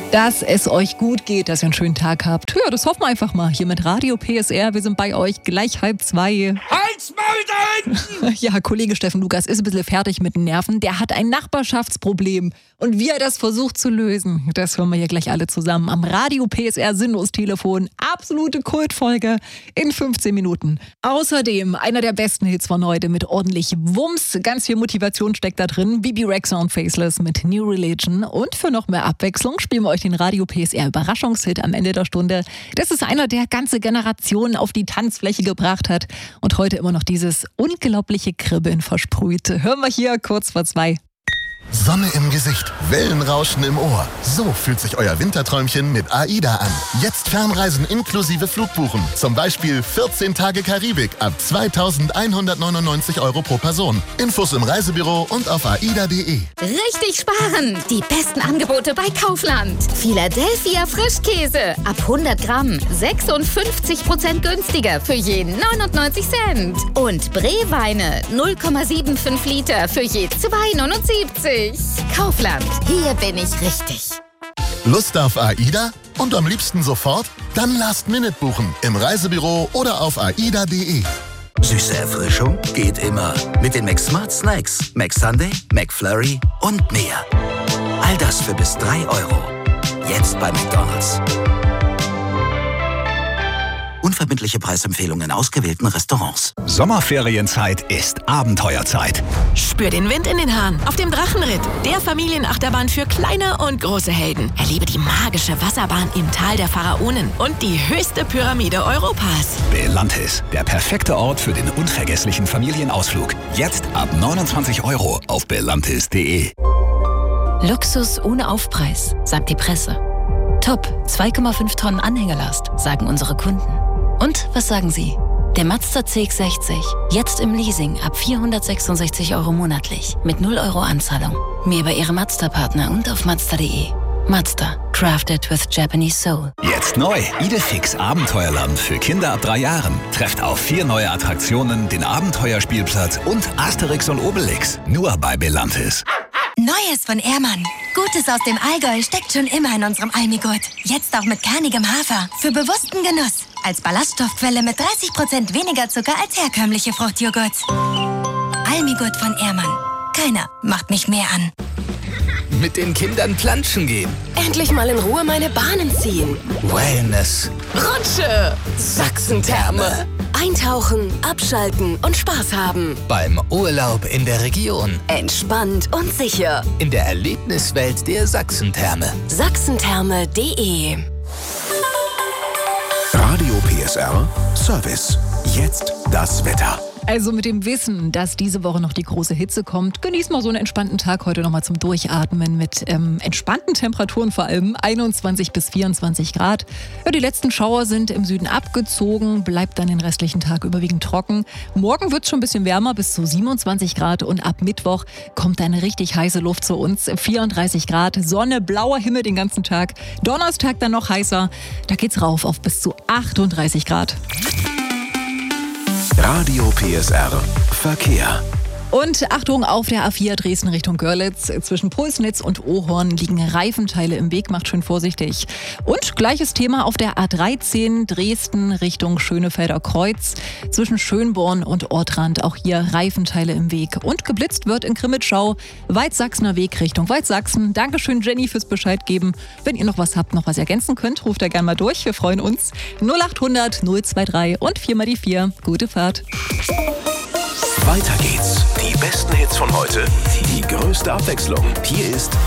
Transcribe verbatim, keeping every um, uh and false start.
Dass es euch gut geht, dass ihr einen schönen Tag habt. Ja, das hoffen wir einfach mal. Hier mit Radio P S R. Wir sind bei euch gleich halb zwei. Halt's Maul da hinten! Ja, Kollege Steffen Lukas ist ein bisschen fertig mit den Nerven. Der hat ein Nachbarschaftsproblem. Und wie er das versucht zu lösen, das hören wir hier gleich alle zusammen am Radio P S R Sinnlos-Telefon. Absolute Kultfolge in fünfzehn Minuten. Außerdem einer der besten Hits von heute mit ordentlich Wumms. Ganz viel Motivation steckt da drin. Bibi Rexha und Faceless mit New Religion. Und für noch mehr Abwechslung spielen wir euch den Radio P S R Überraschungshit am Ende der Stunde. Das ist einer, der ganze Generationen auf die Tanzfläche gebracht hat und heute immer noch dieses unglaubliche Kribbeln versprüht. Hören wir hier kurz vor zwei. Sonne im Gesicht, Wellenrauschen im Ohr. So fühlt sich euer Winterträumchen mit AIDA an. Jetzt Fernreisen inklusive Flugbuchen. Zum Beispiel vierzehn Tage Karibik ab zweitausendeinhundertneunundneunzig Euro pro Person. Infos im Reisebüro und auf aida punkt de. Richtig sparen! Die besten Angebote bei Kaufland. Philadelphia Frischkäse ab hundert Gramm sechsundfünfzig Prozent günstiger für je neunundneunzig Cent. Und Breweine null Komma fünfundsiebzig Liter für je zwei neunundsiebzig. Kaufland, hier bin ich richtig. Lust auf AIDA? Und am liebsten sofort? Dann Last-Minute buchen im Reisebüro oder auf aida punkt de. Süße Erfrischung geht immer. Mit den McSmart Snacks, McSunday, McFlurry und mehr. All das für bis drei Euro. Jetzt bei McDonald's. Unverbindliche Preisempfehlungen in ausgewählten Restaurants. Sommerferienzeit ist Abenteuerzeit. Spür den Wind in den Haaren auf dem Drachenritt, der Familienachterbahn für kleine und große Helden. Erlebe die magische Wasserbahn im Tal der Pharaonen und die höchste Pyramide Europas. Belantis, der perfekte Ort für den unvergesslichen Familienausflug. Jetzt ab neunundzwanzig Euro auf belantis punkt de. Luxus ohne Aufpreis, sagt die Presse. Top, zwei Komma fünf Tonnen Anhängerlast, sagen unsere Kunden. Und was sagen Sie? Der Mazda C X sechzig, jetzt im Leasing ab vierhundertsechsundsechzig Euro monatlich, mit null Euro Anzahlung. Mehr bei Ihrem Mazda-Partner und auf mazda punkt de. Mazda, crafted with Japanese soul. Jetzt neu, Idefix Abenteuerland für Kinder ab drei Jahren. Trefft auf vier neue Attraktionen, den Abenteuerspielplatz und Asterix und Obelix. Nur bei Belantis. Neues von Ehrmann. Gutes aus dem Allgäu steckt schon immer in unserem Almigurt. Jetzt auch mit kernigem Hafer. Für bewussten Genuss. Als Ballaststoffquelle mit dreißig Prozent weniger Zucker als herkömmliche Fruchtjoghurts. Almigurt von Ehrmann. Keiner macht mich mehr an. Mit den Kindern planschen gehen. Endlich mal in Ruhe meine Bahnen ziehen. Wellness. Rutsche. Sachsentherme. Eintauchen, abschalten und Spaß haben. Beim Urlaub in der Region. Entspannt und sicher. In der Erlebniswelt der Sachsentherme. sachsentherme punkt de. Radio P S R Service. Jetzt das Wetter. Also mit dem Wissen, dass diese Woche noch die große Hitze kommt, genießt mal so einen entspannten Tag heute nochmal zum Durchatmen mit ähm, entspannten Temperaturen, vor allem einundzwanzig bis vierundzwanzig Grad. Ja, die letzten Schauer sind im Süden abgezogen, bleibt dann den restlichen Tag überwiegend trocken. Morgen wird es schon ein bisschen wärmer, bis zu siebenundzwanzig Grad und ab Mittwoch kommt eine richtig heiße Luft zu uns. vierunddreißig Grad, Sonne, blauer Himmel den ganzen Tag. Donnerstag dann noch heißer, da geht's rauf auf bis zu achtunddreißig Grad. Radio P S R Verkehr. Und Achtung, auf der A vier Dresden Richtung Görlitz. Zwischen Pulsnitz und Ohorn liegen Reifenteile im Weg, macht schön vorsichtig. Und gleiches Thema auf der A dreizehn Dresden Richtung Schönefelder Kreuz. Zwischen Schönborn und Ortrand, auch hier Reifenteile im Weg. Und geblitzt wird in Grimmitschau, Weitsachsener Weg Richtung Weitsachsen. Dankeschön Jenny fürs Bescheid geben. Wenn ihr noch was habt, noch was ergänzen könnt, ruft da gerne mal durch. Wir freuen uns. null achthundert null drei und vier mal die vier. Gute Fahrt. Weiter geht's. Die besten Hits von heute, die größte Abwechslung. Hier ist